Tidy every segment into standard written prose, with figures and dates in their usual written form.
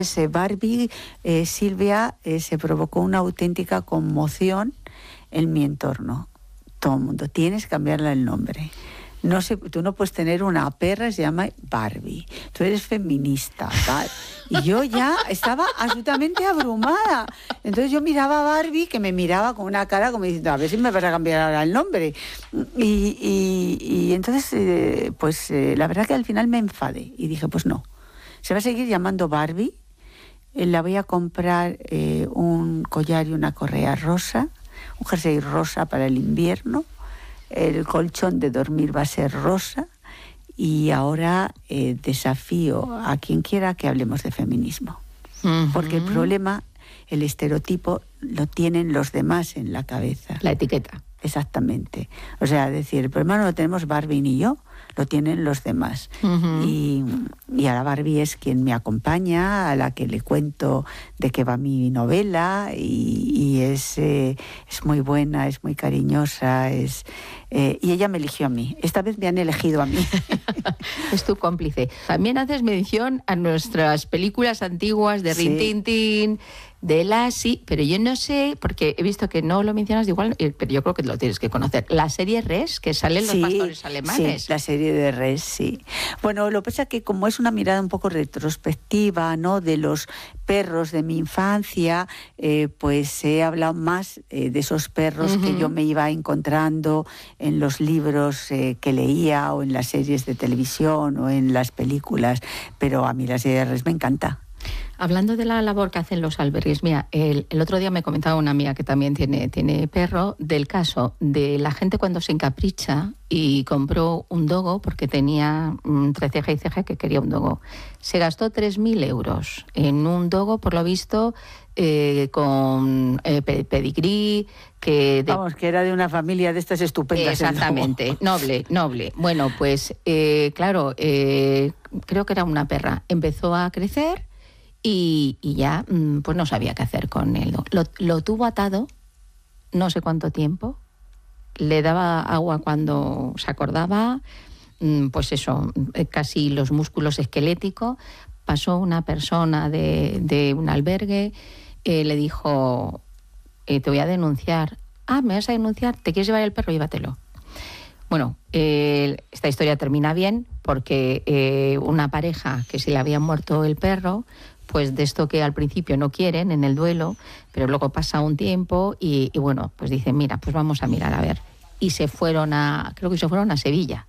Barbie, Silvia, se provocó una auténtica conmoción en mi entorno. Todo el mundo, tienes que cambiarle el nombre. No sé, tú no puedes tener una perra, se llama Barbie. Tú eres feminista, tal. Y yo ya estaba absolutamente abrumada. Entonces yo miraba a Barbie, que me miraba con una cara como diciendo, a ver si me vas a cambiar ahora el nombre. Y entonces, la verdad que al final me enfadé. Y dije, pues no, se va a seguir llamando Barbie. La voy a comprar un collar y una correa rosa, un jersey rosa para el invierno. El colchón de dormir va a ser rosa y ahora desafío a quien quiera que hablemos de feminismo. Porque el problema, el estereotipo, lo tienen los demás en la cabeza. La etiqueta. Exactamente. O sea, decir, el problema no lo tenemos Barbie ni yo, lo tienen los demás. Y ahora Barbie es quien me acompaña, a la que le cuento de qué va mi novela y es muy buena, es muy cariñosa, y ella me eligió a mí. Esta vez me han elegido a mí. Es tu cómplice. También haces mención a nuestras películas antiguas de Rin Tin Tin, de Lassie, pero yo no sé, porque he visto que no lo mencionas igual, pero yo creo que lo tienes que conocer. La serie Res, que salen los pastores alemanes. Sí, la serie de Res, sí. Bueno, lo que pasa es que como es una mirada un poco retrospectiva, ¿no?, de los perros de mi infancia, pues he hablado más de esos perros que yo me iba encontrando en los libros que leía o en las series de televisión o en las películas, pero a mí la serie de Res me encanta. Hablando de la labor que hacen los albergues, mira, el otro día me comentaba una amiga que también tiene perro, del caso de la gente cuando se encapricha y compró un dogo, porque tenía entre ceja y ceja que quería un dogo. Se gastó 3.000 euros en un dogo, por lo visto, con pedigrí, Vamos, que era de una familia de estas estupendas. Exactamente, noble. Bueno, pues claro, creo que era una perra. Empezó a crecer y ya pues no sabía qué hacer con él. Lo tuvo atado no sé cuánto tiempo, le daba agua cuando se acordaba, pues eso, casi los músculos esqueléticos. Pasó una persona de un albergue, le dijo, te voy a denunciar. Ah, ¿me vas a denunciar? ¿Te quieres llevar el perro? Llévatelo. Bueno, esta historia termina bien porque una pareja que se le había muerto el perro, pues de esto que al principio no quieren en el duelo, pero luego pasa un tiempo y bueno, pues dicen, mira, pues vamos a mirar a ver. Y creo que se fueron a Sevilla.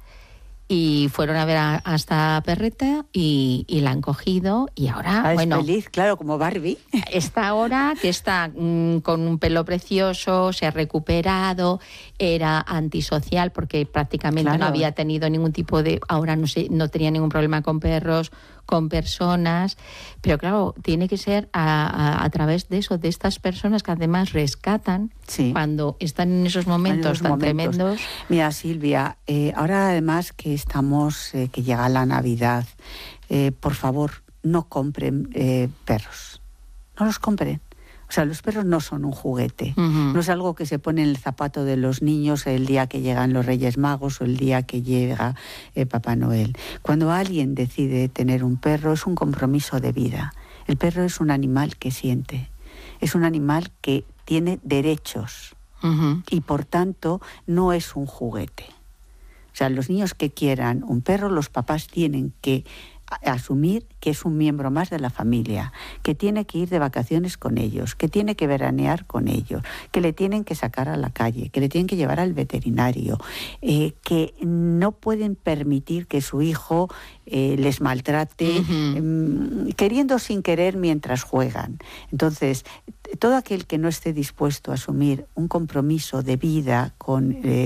Y fueron a ver a esta perreta y la han cogido y ahora, es feliz, claro, como Barbie. Está ahora que está con un pelo precioso, se ha recuperado, era antisocial porque prácticamente no había tenido ningún tipo de... Ahora no tenía ningún problema con perros, con personas, pero claro, tiene que ser a través de eso, de estas personas que además rescatan cuando están en esos momentos tremendos. Mira, Silvia, ahora además que estamos, que llega la Navidad, por favor, no compren perros, no los compren. O sea, los perros no son un juguete, no es algo que se pone en el zapato de los niños el día que llegan los Reyes Magos o el día que llega Papá Noel. Cuando alguien decide tener un perro es un compromiso de vida. El perro es un animal que siente, es un animal que tiene derechos y por tanto no es un juguete. O sea, los niños que quieran un perro, los papás tienen que asumir que es un miembro más de la familia, que tiene que ir de vacaciones con ellos, que tiene que veranear con ellos, que le tienen que sacar a la calle, que le tienen que llevar al veterinario, que no pueden permitir que su hijo les maltrate, queriendo sin querer mientras juegan. Entonces, todo aquel que no esté dispuesto a asumir un compromiso de vida con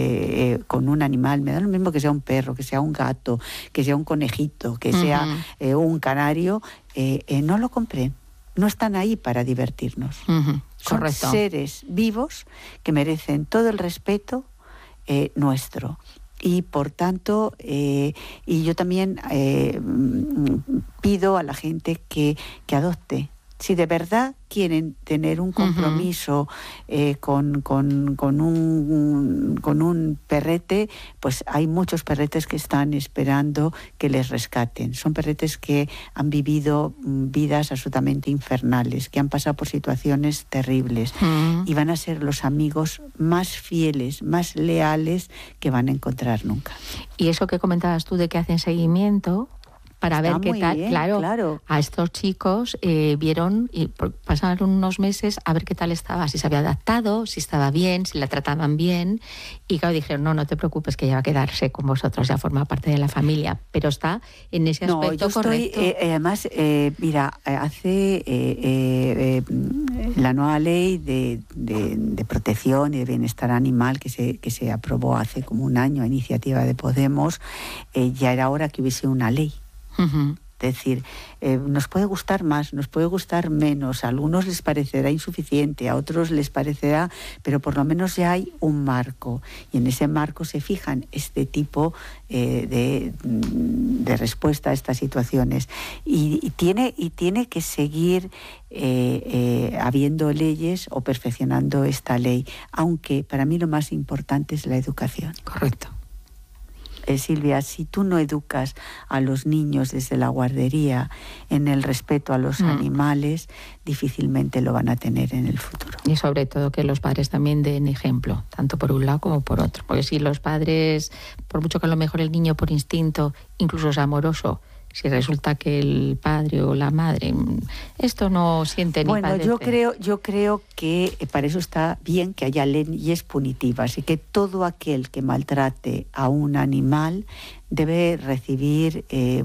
un animal, me da lo mismo que sea un perro, que sea un gato, que sea un conejito, que sea un canario, no lo compren. No están ahí para divertirnos. Son seres vivos que merecen todo el respeto nuestro. Y por tanto, y yo también pido a la gente que adopte Si de verdad quieren tener un compromiso con un perrete, pues hay muchos perretes que están esperando que les rescaten. Son perretes que han vivido vidas absolutamente infernales, que han pasado por situaciones terribles y van a ser los amigos más fieles, más leales que van a encontrar nunca. Y eso que comentabas tú de que hacen seguimiento para ver qué tal, bien, claro, a estos chicos vieron y pasaron unos meses a ver qué tal estaba, si se había adaptado, si estaba bien, si la trataban bien, y claro, dijeron, no te preocupes, que ya va a quedarse con vosotros, ya forma parte de la familia, pero está en ese aspecto correcto. Además, mira, hace la nueva ley de protección y de bienestar animal que se aprobó hace como un año a iniciativa de Podemos, ya era hora que hubiese una ley. Es decir, nos puede gustar más, nos puede gustar menos, a algunos les parecerá insuficiente, a otros les parecerá, pero por lo menos ya hay un marco, y en ese marco se fijan este tipo de respuesta a estas situaciones, y tiene que seguir habiendo leyes o perfeccionando esta ley, aunque para mí lo más importante es la educación. Correcto. Silvia, si tú no educas a los niños desde la guardería en el respeto a los animales, difícilmente lo van a tener en el futuro. Y sobre todo que los padres también den ejemplo, tanto por un lado como por otro. Porque si los padres, por mucho que a lo mejor el niño por instinto, incluso es amoroso, si resulta que el padre o la madre esto no siente ni padece. Bueno, yo creo que para eso está bien que haya leyes punitivas y que todo aquel que maltrate a un animal debe recibir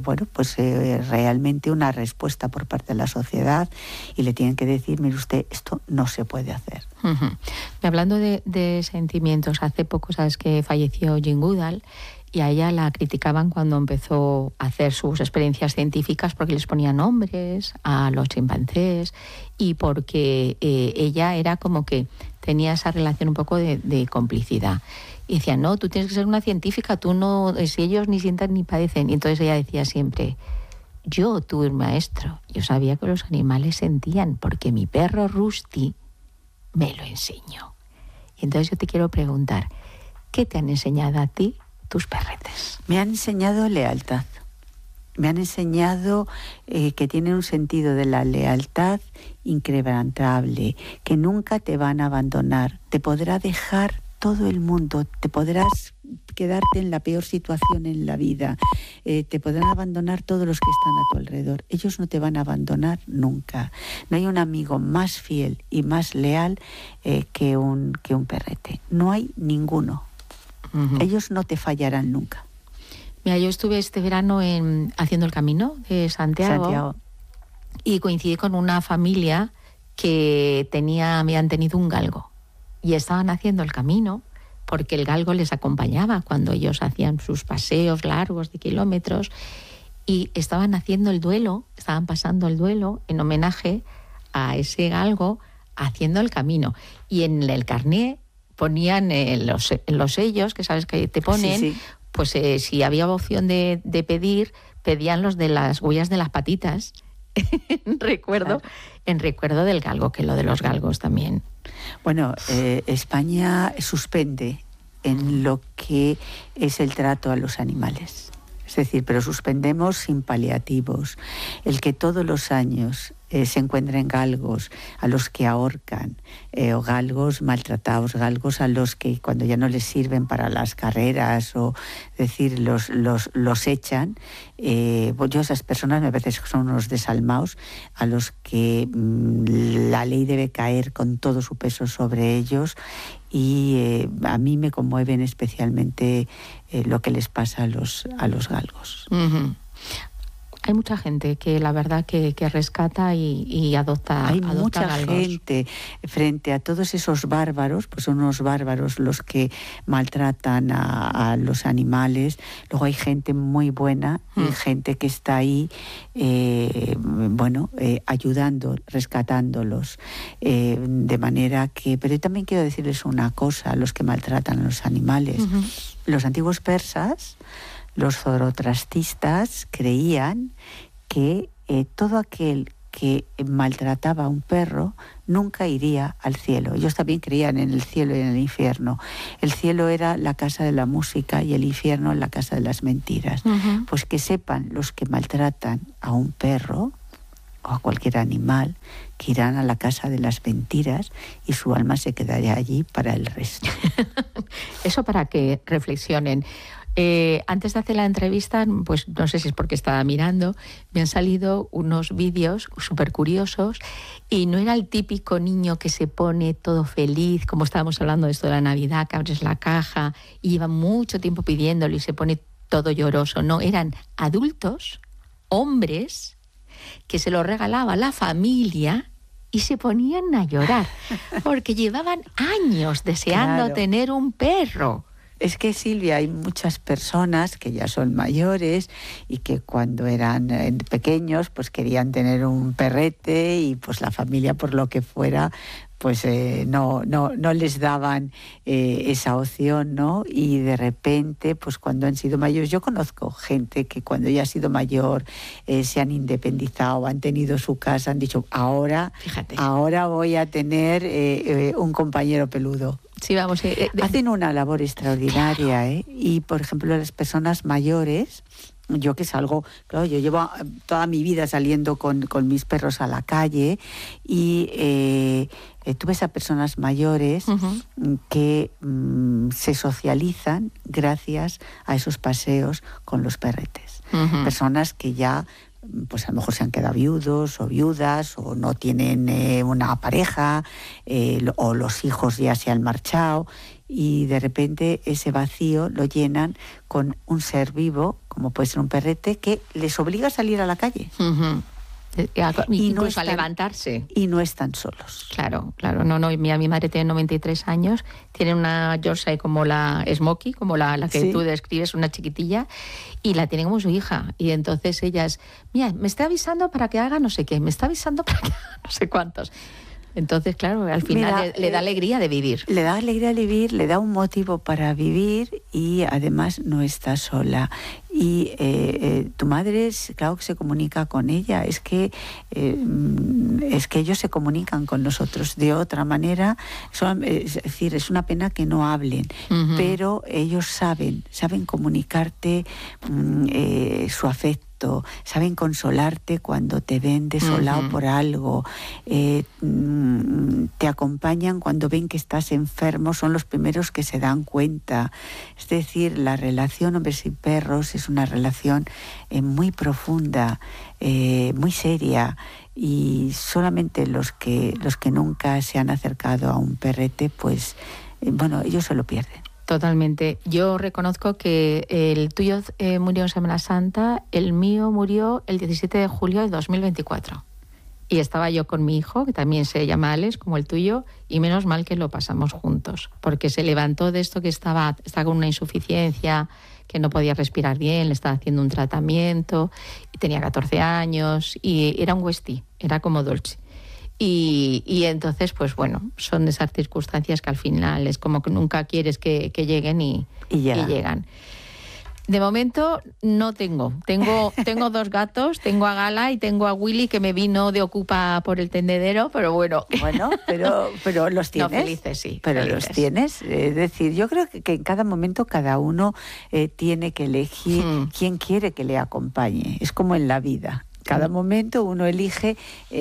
realmente una respuesta por parte de la sociedad, y le tienen que decir, mire usted, esto no se puede hacer. Y hablando de sentimientos, hace poco sabes que falleció Jane Goodall, y a ella la criticaban cuando empezó a hacer sus experiencias científicas porque les ponía nombres a los chimpancés y porque ella era como que tenía esa relación un poco de complicidad. Y decía, no, tú tienes que ser una científica, tú no, si ellos ni sientan ni padecen. Y entonces ella decía siempre, yo tuve un maestro, yo sabía que los animales sentían porque mi perro Rusty me lo enseñó. Y entonces yo te quiero preguntar, ¿qué te han enseñado a ti tus perretes? Me han enseñado lealtad. Me han enseñado que tienen un sentido de la lealtad inquebrantable, que nunca te van a abandonar. Te podrá dejar todo el mundo, te podrás quedarte en la peor situación en la vida, te podrán abandonar todos los que están a tu alrededor. Ellos no te van a abandonar nunca. No hay un amigo más fiel y más leal que un perrete. No hay ninguno. Ellos no te fallarán nunca. Mira, yo estuve este verano haciendo el camino de Santiago y coincidí con una familia que habían tenido un galgo y estaban haciendo el camino porque el galgo les acompañaba cuando ellos hacían sus paseos largos de kilómetros, y estaban haciendo el duelo, estaban pasando el duelo en homenaje a ese galgo haciendo el camino, y en el carné ponían los sellos, que sabes que te ponen, sí. Pues si había opción de pedir, pedían los de las huellas de las patitas, en recuerdo del galgo, que lo de los galgos también. Bueno, España suspende en lo que es el trato a los animales. Es decir, pero suspendemos sin paliativos. El que todos los años se encuentren galgos a los que ahorcan, o galgos maltratados, galgos a los que cuando ya no les sirven para las carreras, o decir, los echan. Yo a esas personas me parece que son unos desalmados a los que la ley debe caer con todo su peso sobre ellos, y a mí me conmueven especialmente lo que les pasa a los galgos. Hay mucha gente que la verdad que rescata y adopta. Hay adopta mucha galgos. gente frente a todos esos bárbaros, pues son unos bárbaros los que maltratan a los animales. Luego hay gente muy buena y gente que está ahí, ayudando, rescatándolos, de manera que. Pero yo también quiero decirles una cosa a los que maltratan a los animales. Los antiguos persas, los zoroastristas, creían que todo aquel que maltrataba a un perro nunca iría al cielo. Ellos también creían en el cielo y en el infierno. El cielo era la casa de la música y el infierno la casa de las mentiras. Pues que sepan los que maltratan a un perro o a cualquier animal que irán a la casa de las mentiras y su alma se quedará allí para el resto. Eso para que reflexionen. Antes de hacer la entrevista, pues no sé si es porque estaba mirando, me han salido unos vídeos súper curiosos y no era el típico niño que se pone todo feliz, como estábamos hablando de esto de la Navidad, que abres la caja y lleva mucho tiempo pidiéndolo y se pone todo lloroso. No, eran adultos, hombres, que se lo regalaba la familia y se ponían a llorar porque llevaban años deseando tener un perro. Es que, Silvia, hay muchas personas que ya son mayores y que cuando eran pequeños pues querían tener un perrete y pues la familia, por lo que fuera, pues no les daban esa opción, ¿no? Y de repente, pues cuando han sido mayores, yo conozco gente que cuando ya ha sido mayor se han independizado, han tenido su casa, han dicho, ahora voy a tener un compañero peludo. Sí, vamos. Hacen una labor extraordinaria, ¿eh? Y, por ejemplo, las personas mayores, yo que salgo, claro, yo llevo toda mi vida saliendo con mis perros a la calle y tú ves a personas mayores que se socializan gracias a esos paseos con los perretes. Personas que ya pues a lo mejor se han quedado viudos o viudas o no tienen una pareja o los hijos ya se han marchado y de repente ese vacío lo llenan con un ser vivo, como puede ser un perrete, que les obliga a salir a la calle. Incluso a levantarse. Y no están solos. Claro. No, mi madre tiene 93 años, tiene una Yorkshire como la Smokey, como la que tú describes, una chiquitilla, y la tiene como su hija. Y entonces ella es, mira, me está avisando para que haga no sé qué, me está avisando para que haga no sé cuántos. Entonces, claro, al final le da alegría de vivir. Le da alegría de vivir, le da un motivo para vivir y además no está sola. Y tu madre, claro que se comunica con ella, es que ellos se comunican con nosotros de otra manera. Es decir, es una pena que no hablen, pero ellos saben comunicarte su afecto. Saben consolarte cuando te ven desolado por algo, te acompañan cuando ven que estás enfermo, son los primeros que se dan cuenta. Es decir, la relación hombres y perros es una relación muy profunda, muy seria, y solamente los que nunca se han acercado a un perrete, pues ellos se lo pierden. Totalmente. Yo reconozco que el tuyo murió en Semana Santa, el mío murió el 17 de julio de 2024. Y estaba yo con mi hijo, que también se llama Alex, como el tuyo, y menos mal que lo pasamos juntos, porque se levantó de esto que estaba con una insuficiencia, que no podía respirar bien, le estaba haciendo un tratamiento, y tenía 14 años, y era un Westie, era como Dolce. Y entonces, pues bueno, son de esas circunstancias que al final es como que nunca quieres que lleguen y llegan. De momento no tengo. Tengo 2 gatos, tengo a Gala y tengo a Willy, que me vino de Ocupa por el tendedero, pero bueno. Bueno, pero los tienes. No, felices, sí. Pero felices. Los tienes. Es decir, yo creo que en cada momento cada uno tiene que elegir quién quiere que le acompañe. Es como en la vida. Cada momento uno elige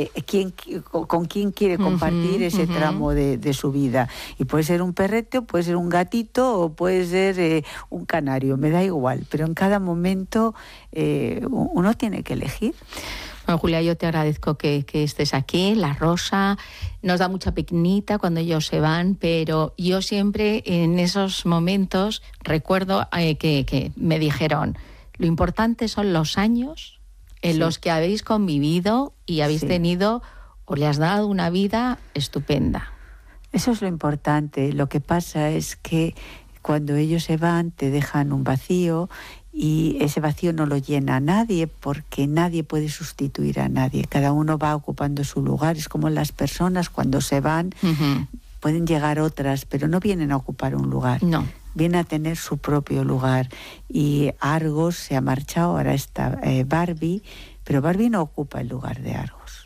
con quién quiere compartir ese tramo de su vida. Y puede ser un perrete, o puede ser un gatito, o puede ser un canario, me da igual. Pero en cada momento uno tiene que elegir. Bueno, Julia, yo te agradezco que estés aquí. La Rosa nos da mucha pequeñita cuando ellos se van, pero yo siempre en esos momentos recuerdo que me dijeron, lo importante son los años en los que habéis convivido y habéis tenido o le has dado una vida estupenda. Eso es lo importante. Lo que pasa es que cuando ellos se van te dejan un vacío y ese vacío no lo llena nadie porque nadie puede sustituir a nadie. Cada uno va ocupando su lugar. Es como las personas cuando se van, pueden llegar otras, pero no vienen a ocupar un lugar. No. Viene a tener su propio lugar. Y Argos se ha marchado, ahora está Barbie, pero Barbie no ocupa el lugar de Argos.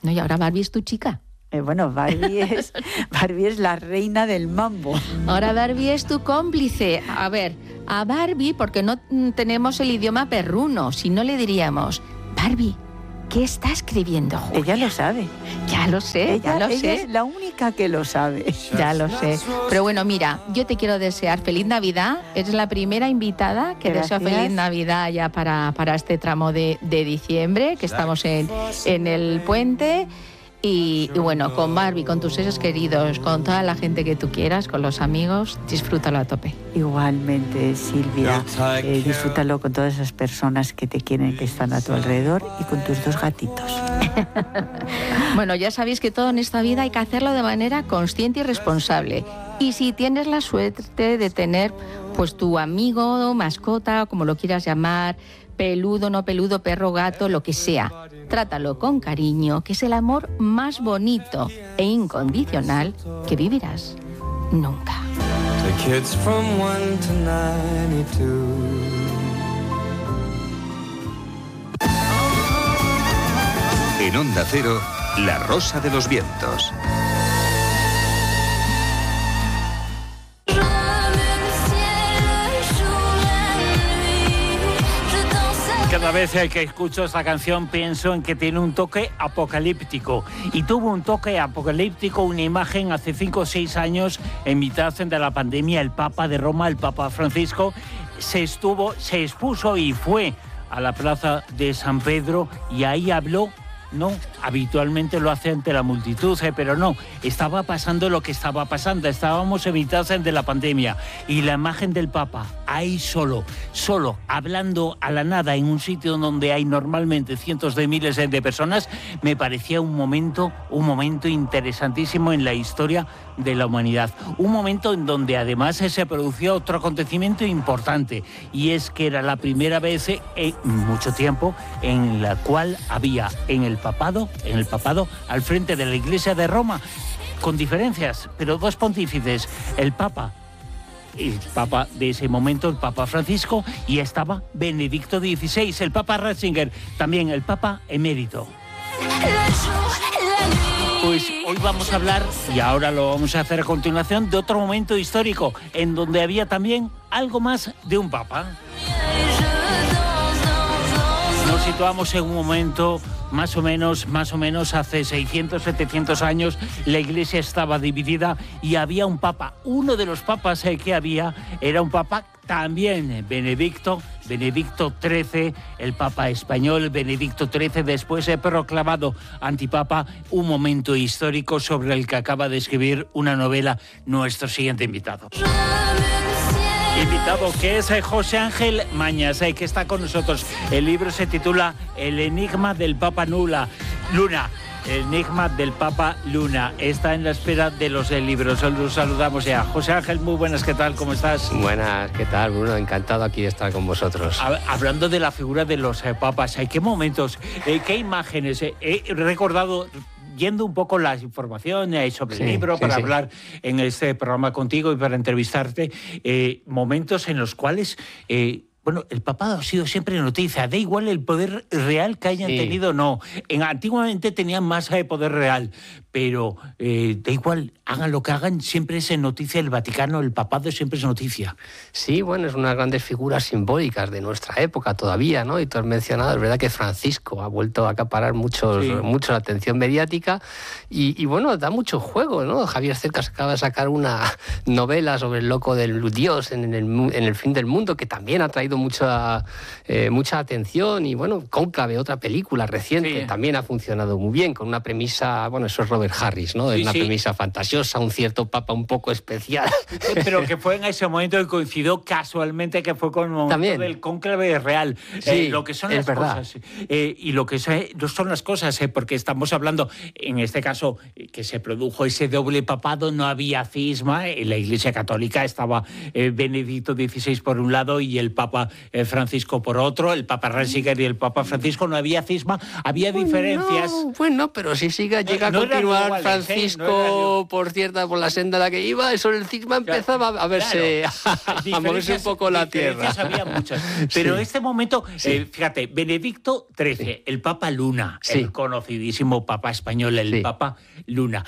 No, y ahora Barbie es tu chica. Bueno, Barbie es la reina del mambo. Ahora Barbie es tu cómplice. A ver, a Barbie, porque no tenemos el idioma perruno, si no le diríamos, Barbie, ¿qué está escribiendo Julia? Ella lo sabe. Ya lo sé, Ella es la única que lo sabe. Ya lo sé. Pero bueno, mira, yo te quiero desear feliz Navidad. Eres la primera invitada que deseo feliz Navidad ya para este tramo de diciembre, que estamos en el puente. Y bueno, con Barbie, con tus seres queridos, con toda la gente que tú quieras, con los amigos, disfrútalo a tope. Igualmente, Silvia, disfrútalo con todas esas personas que te quieren, que están a tu alrededor, y con tus 2 gatitos. Bueno, ya sabéis que todo en esta vida hay que hacerlo de manera consciente y responsable. Y si tienes la suerte de tener pues tu amigo, mascota, como lo quieras llamar, peludo, no peludo, perro, gato, lo que sea, trátalo con cariño, que es el amor más bonito e incondicional que vivirás nunca. En Onda Cero, La Rosa de los Vientos. Cada vez que escucho esta canción pienso en que tiene un toque apocalíptico. Y tuvo un toque apocalíptico, una imagen hace 5 o 6 años, en mitad de la pandemia, el Papa de Roma, el Papa Francisco, se expuso y fue a la plaza de San Pedro y ahí habló. No, habitualmente lo hace ante la multitud, pero no, estaba pasando lo que estaba pasando, estábamos en mitad de la pandemia y la imagen del Papa ahí solo, hablando a la nada en un sitio donde hay normalmente cientos de miles de personas, me parecía un momento interesantísimo en la historia de la humanidad. Un momento en donde además se producía otro acontecimiento importante, y es que era la primera vez en mucho tiempo en la cual había en el papado, al frente de la Iglesia de Roma, con diferencias, pero 2 pontífices, el Papa de ese momento, el Papa Francisco, y estaba Benedicto XVI, el Papa Ratzinger, también el Papa emérito. Pues hoy vamos a hablar, y ahora lo vamos a hacer a continuación, de otro momento histórico en donde había también algo más de un Papa. Nos situamos en un momento más o menos hace 600, 700 años, la Iglesia estaba dividida y había un Papa. Uno de los papas que había era un Papa también Benedicto XIII, el Papa español Benedicto XIII, después proclamado antipapa. Un momento histórico sobre el que acaba de escribir una novela nuestro siguiente invitado. Invitado que es José Ángel Mañas, que está con nosotros. El libro se titula El enigma del Papa Luna. El enigma del Papa Luna. Está en la espera de los libros. Los saludamos ya. José Ángel, muy buenas, ¿qué tal? ¿Cómo estás? Buenas, ¿qué tal, Bruno? Encantado aquí de estar con vosotros. Hablando de la figura de los papas, ¿qué momentos, qué imágenes? He recordado, yendo un poco las informaciones sobre el libro para hablar en este programa contigo y para entrevistarte, momentos en los cuales el papado ha sido siempre noticia, da igual el poder real que hayan tenido o no. Antiguamente tenían más poder real, pero da igual, hagan lo que hagan, siempre es noticia el Vaticano, el papado siempre es noticia. Sí, bueno, es unas grandes figuras simbólicas de nuestra época todavía, ¿no? Y tú has mencionado, es verdad que Francisco ha vuelto a acaparar mucho la atención mediática y bueno, da mucho juego, ¿no? Javier Cercas acaba de sacar una novela sobre el loco del Dios en el fin del mundo, que también ha traído mucha atención, y bueno, Cónclave, otra película reciente, también ha funcionado muy bien, con una premisa, bueno, eso es Robert Harris, ¿no? Es una premisa fantasiosa, un cierto papa un poco especial. Pero que fue en ese momento que coincidió casualmente, que fue con el momento del cónclave real. Lo que son las cosas. Y lo que no son las cosas, porque estamos hablando, en este caso, que se produjo ese doble papado, no había cisma, en la Iglesia Católica estaba Benedicto XVI por un lado y el Papa Papa Francisco por otro, el Papa Ratzinger y el Papa Francisco, no había cisma, había diferencias. Bueno, pero si llega a continuar iguales, Francisco por la senda a la que iba, eso el cisma empezaba a verse, a moverse un poco la tierra. Había muchas, pero este momento, fíjate, Benedicto XIII, el Papa Luna, el conocidísimo Papa español, el Papa Luna.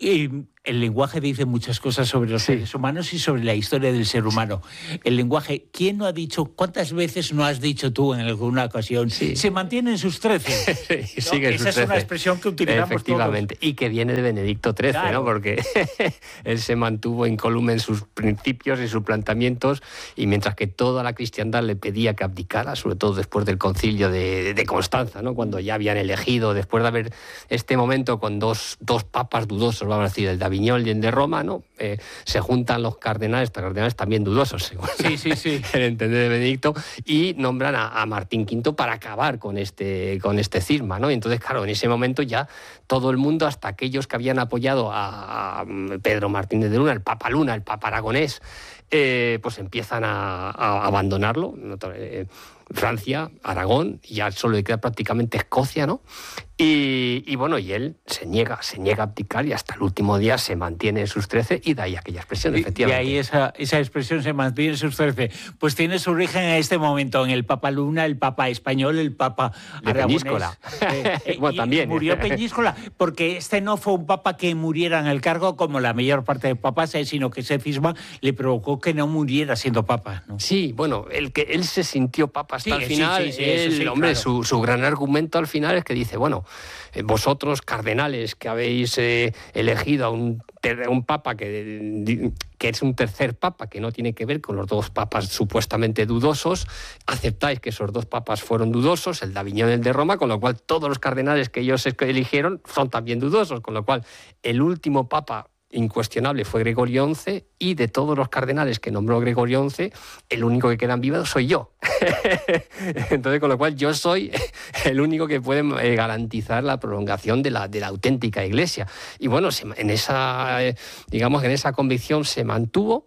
El lenguaje dice muchas cosas sobre los seres humanos y sobre la historia del ser humano. El lenguaje, ¿quién no ha dicho, cuántas veces no has dicho tú en alguna ocasión? Se mantiene en sus 13. Sigue Esa es una expresión que utilizamos efectivamente, todos. Y que viene de Benedicto XIII, ¿no? Porque él se mantuvo incólume en sus principios y sus planteamientos, y mientras que toda la cristiandad le pedía que abdicara, sobre todo después del concilio de Constanza, ¿no? Cuando ya habían elegido, después de haber este momento con dos papas dudosos, vamos a decir, el de Aviñón y el de Roma, ¿no? Se juntan los cardenales también dudosos, según el entender de Benedicto, y nombran a Martín V para acabar con este cisma, ¿no? Y entonces, claro, en ese momento ya todo el mundo, hasta aquellos que habían apoyado a Pedro Martínez de Luna, el Papa Luna, el Papa Aragonés, pues empiezan a abandonarlo. Francia, Aragón, y ya solo le queda prácticamente Escocia, ¿no? Y bueno, y él se niega a abdicar, y hasta el último día se mantiene en sus 13, y de ahí aquella expresión, efectivamente. Y ahí esa expresión, se mantiene en sus 13, pues tiene su origen en este momento, en el Papa Luna, el Papa español, el Papa Aragonés. Peñíscola. Bueno, también. Murió Peñíscola, porque este no fue un papa que muriera en el cargo como la mayor parte de papas, sino que ese cisma le provocó que no muriera siendo papa, ¿no? Sí, bueno, él se sintió papa hasta el final. Hombre, claro. Su gran argumento al final es que dice, bueno, vosotros cardenales que habéis elegido a un papa que es un tercer papa, que no tiene que ver con los dos papas supuestamente dudosos, aceptáis que esos dos papas fueron dudosos, el de Aviñón y el de Roma, con lo cual todos los cardenales que ellos eligieron son también dudosos, con lo cual el último papa incuestionable fue Gregorio XI, y de todos los cardenales que nombró Gregorio XI, el único que quedan vivos soy yo. Entonces, con lo cual yo soy el único que puede garantizar la prolongación de la auténtica Iglesia. Y bueno, en esa convicción se mantuvo.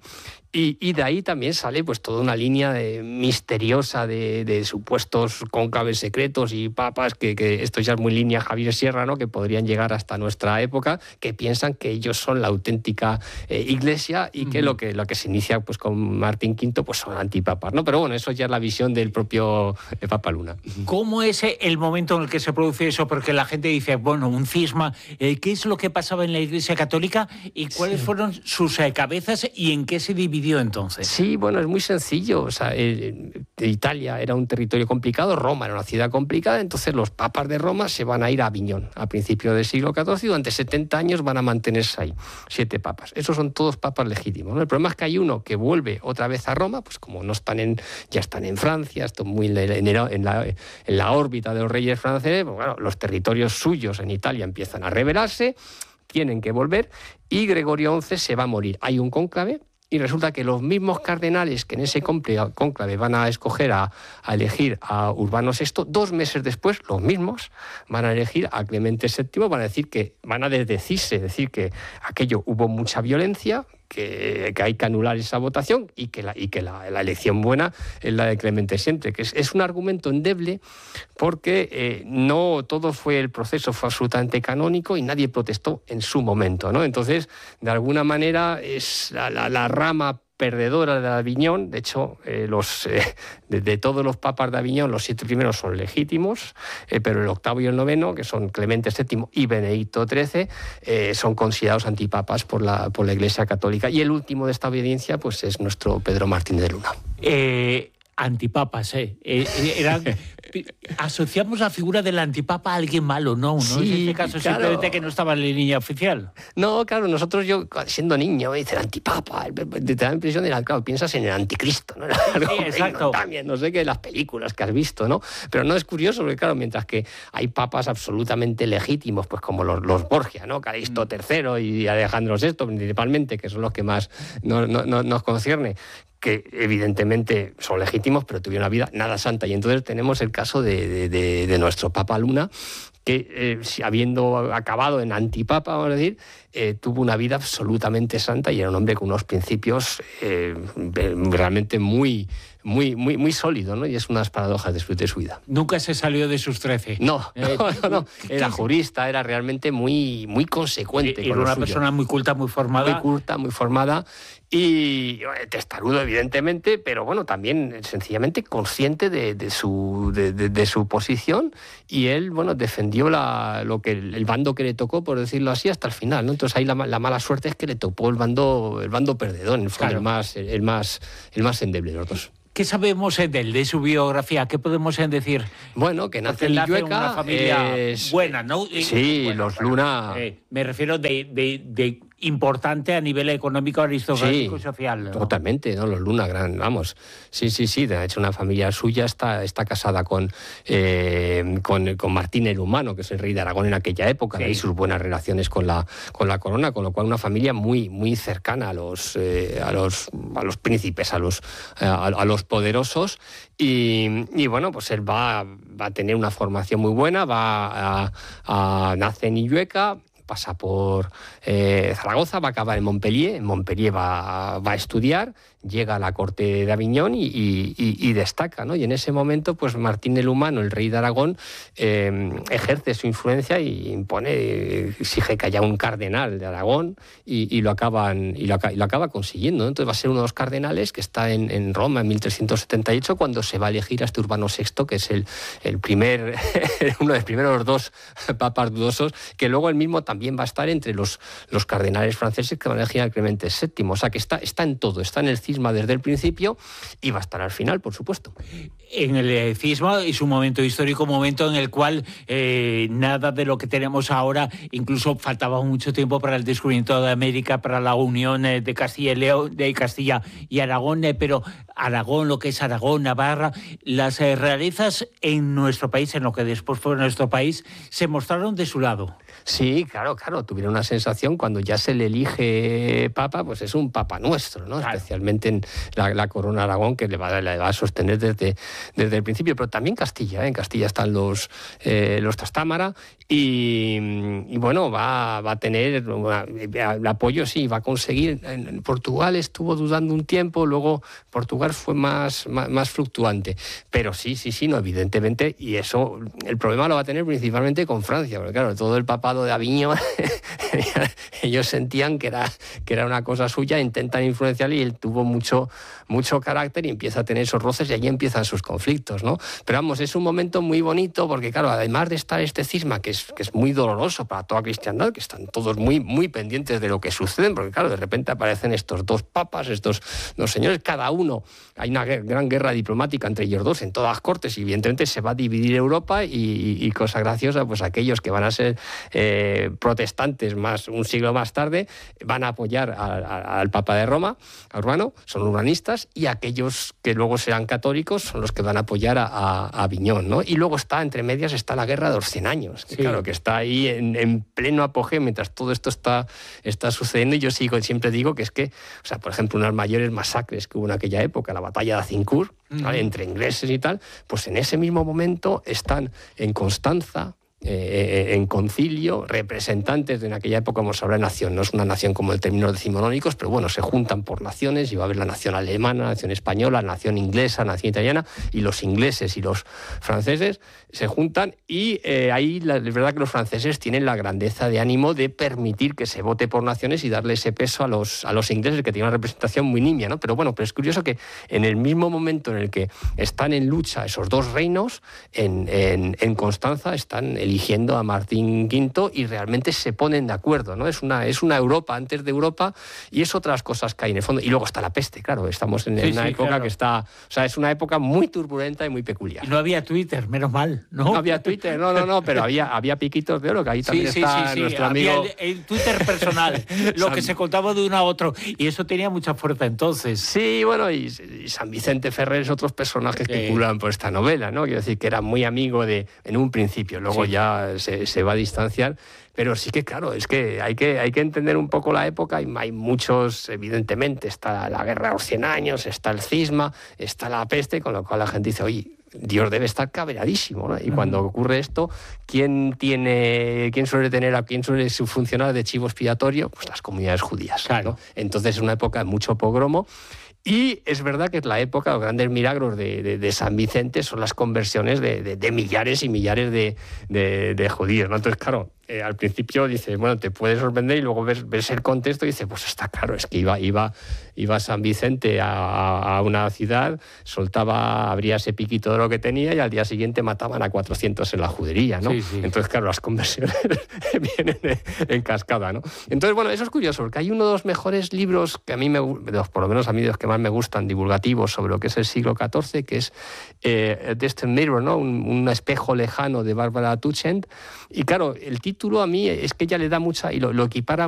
Y de ahí también sale pues toda una línea misteriosa de supuestos cónclaves secretos y papas, que esto ya es muy línea Javier Sierra, ¿no? Que podrían llegar hasta nuestra época, que piensan que ellos son la auténtica Iglesia, y que lo que se inicia pues con Martín V pues son antipapas, ¿no? Pero bueno, eso ya es la visión del propio Papa Luna. ¿Cómo es el momento en el que se produce eso? Porque la gente dice, bueno, un cisma, ¿qué es lo que pasaba en la Iglesia Católica y cuáles fueron sus cabezas y en qué se dividió entonces? Sí, bueno, es muy sencillo. O sea, Italia era un territorio complicado, Roma era una ciudad complicada, entonces los papas de Roma se van a ir a Aviñón a principios del siglo XIV, y durante 70 años van a mantenerse ahí, 7 papas. Esos son todos papas legítimos, ¿no? El problema es que hay uno que vuelve otra vez a Roma, pues como no están ya están en Francia, están muy en la órbita de los reyes franceses, pues bueno, los territorios suyos en Italia empiezan a rebelarse, tienen que volver, y Gregorio XI se va a morir. Hay un cónclave, y resulta que los mismos cardenales que en ese cónclave van a escoger a elegir a Urbano VI, 2 meses después, los mismos van a elegir a Clemente VII, van a desdecirse, decir que aquello hubo mucha violencia, que hay que anular esa votación, y que la elección buena es la de Clemente VII, que es un argumento endeble, porque no todo el proceso fue absolutamente canónico y nadie protestó en su momento, ¿no? Entonces, de alguna manera, es la rama perdedora de Aviñón. De hecho, de todos los papas de Aviñón, los 7 primeros son legítimos, pero el 8º y el 9º, que son Clemente VII y Benedicto XIII, son considerados antipapas por la Iglesia Católica. Y el último de esta obediencia pues es nuestro Pedro Martínez de Luna. Antipapas, asociamos la figura del antipapa a alguien malo, ¿no? Sí, en este caso, claro. Simplemente que no estaba en la línea oficial. No, claro, yo siendo niño, me dice el antipapa, te da la impresión de, claro, piensas en el anticristo, ¿no? Sí, exacto. También, no sé qué, las películas que has visto, ¿no? Pero no es curioso, porque claro, mientras que hay papas absolutamente legítimos, pues como los Borgia, ¿no? Calixto III y Alejandro VI, principalmente, que son los que más nos concierne, que evidentemente son legítimos, pero tuvieron una vida nada santa. Y entonces tenemos el caso de nuestro Papa Luna, que habiendo acabado en antipapa, vamos a decir, tuvo una vida absolutamente santa, y era un hombre con unos principios realmente muy, muy, muy, muy sólido, ¿no? Y es unas paradojas de su vida. Nunca se salió de sus 13. No. Era jurista, era realmente muy, muy consecuente. Era una persona muy culta, muy formada. Muy culta, muy formada. Y testarudo, evidentemente, pero bueno, también sencillamente consciente de su posición, y él, bueno, defendió el bando que le tocó, por decirlo así, hasta el final, ¿no? Entonces ahí la mala suerte es que le tocó el bando perdedor, en el fondo, claro. el más endeble de los dos. ¿Qué sabemos de él, de su biografía? ¿Qué podemos decir? Bueno, que nace en Illueca, una familia buena, ¿no? Sí, bueno, los Luna... me refiero de importante a nivel económico, aristocrático y social, ¿no? Totalmente, ¿no? Los Luna, vamos. Sí. De hecho, una familia suya está casada con Martín el Humano, que es el rey de Aragón en aquella época, sí. De ahí sus buenas relaciones con la corona, con lo cual una familia muy, muy cercana a los príncipes, a los poderosos. Y bueno, pues él va a tener una formación muy buena, nace en Illueca, pasa por Zaragoza, va a acabar en Montpellier va a estudiar, llega a la corte de Aviñón y destaca, ¿no? Y en ese momento, pues Martín el Humano, el rey de Aragón, ejerce su influencia y exige que haya un cardenal de Aragón y lo acaba consiguiendo, ¿no? Entonces va a ser uno de los cardenales que está en Roma en 1378, cuando se va a elegir a este Urbano VI, que es uno de los primeros dos papas dudosos, que luego él mismo también va a estar entre los cardenales franceses que van a elegir a Clemente VII. O sea que está en todo, está en el cisma desde el principio y va a estar al final, por supuesto. En el cisma es un momento histórico, un momento en el cual nada de lo que tenemos ahora, incluso faltaba mucho tiempo para el descubrimiento de América, para la unión de Castilla y León, de Castilla y Aragón, pero Aragón, lo que es Aragón, Navarra, las realezas en nuestro país, en lo que después fue nuestro país, se mostraron de su lado. Sí, claro, tuvieron una sensación cuando ya se le elige papa, pues es un papa nuestro, ¿no? Claro. Especialmente en la corona de Aragón, que le va a sostener desde el principio, pero también Castilla, En Castilla están los Trastámara y bueno, va a tener el apoyo, sí, va a conseguir. En Portugal estuvo dudando un tiempo, luego Portugal fue más fluctuante, pero sí, no, evidentemente, y eso, el problema lo va a tener principalmente con Francia, porque claro, todo el papado de Aviñón, ellos sentían que era una cosa suya, intentan influenciarle y él tuvo mucho carácter y empieza a tener esos roces y allí empiezan sus conflictos, ¿no? Pero vamos, es un momento muy bonito porque, claro, además de estar este cisma que es muy doloroso para toda cristiandad, que están todos muy, muy pendientes de lo que sucede, porque, claro, de repente aparecen estos dos papas, estos dos señores, cada uno, hay una gran guerra diplomática entre ellos dos en todas las cortes y evidentemente se va a dividir Europa y cosa graciosa, pues aquellos que van a ser protestantes un siglo más tarde van a apoyar al Papa de Roma, a Urbano, son urbanistas, y aquellos que luego serán católicos son los que van a apoyar a Aviñón, ¿no? Y luego entre medias está la guerra de los 100 años, que, sí. Claro, que está ahí en pleno apogeo mientras todo esto está sucediendo, y yo siempre digo que es que, o sea, por ejemplo, unas mayores masacres que hubo en aquella época, la batalla de Azincourt, ¿vale? Entre ingleses y tal, pues en ese mismo momento están en Constanza, en concilio, representantes de en aquella época, como se habla de nación, no es una nación como el término decimonónicos, pero bueno, se juntan por naciones y va a haber la nación alemana, la nación española, la nación inglesa, la nación italiana, y los ingleses y los franceses se juntan y ahí es verdad que los franceses tienen la grandeza de ánimo de permitir que se vote por naciones y darle ese peso a los ingleses, que tienen una representación muy nimia, ¿no? Pero bueno, es curioso que en el mismo momento en el que están en lucha esos dos reinos, en Constanza están eligiendo a Martín V y realmente se ponen de acuerdo, ¿no? Es una Europa antes de Europa y es otras cosas que hay en el fondo. Y luego está la peste, claro, estamos en una época claro. Que está... O sea, es una época muy turbulenta y muy peculiar. Y no había Twitter, menos mal, ¿no? No había Twitter, no, pero había piquitos de oro, que ahí también está nuestro amigo... Había el Twitter personal, lo que se contaba de uno a otro, y eso tenía mucha fuerza entonces. Sí, bueno, y San Vicente Ferrer es otros personajes que curan por esta novela, ¿no? Quiero decir que era muy amigo en un principio, luego ya se va a distanciar, pero sí que claro, es que hay que entender un poco la época, y hay muchos, evidentemente, está la guerra de los 100 años, está el cisma, está la peste, con lo cual la gente dice, oye, Dios debe estar cabreadísimo, ¿no? Y cuando ocurre esto, ¿quién suele funcionar de chivo expiatorio? Pues las comunidades judías, claro. ¿No? Entonces es una época de mucho pogromo. Y es verdad que es la época, los grandes milagros de San Vicente son las conversiones de millares y millares de judíos, ¿no? Entonces, claro, al principio dice, bueno, te puede sorprender, y luego ves el contexto y dice, pues está claro, es que iba San Vicente a una ciudad, abría ese piquito de lo que tenía, y al día siguiente mataban a 400 en la judería, ¿no? Sí, sí. Entonces, claro, las conversiones vienen en cascada, ¿no? Entonces, bueno, eso es curioso, porque hay uno de los mejores libros que a mí por lo menos a mí de los que más me gustan, divulgativos sobre lo que es el siglo XIV, que es A Distant Mirror, ¿no? Un espejo lejano, de Barbara Tuchent. Y claro, el título a mí es que ella le da mucha, y lo equipara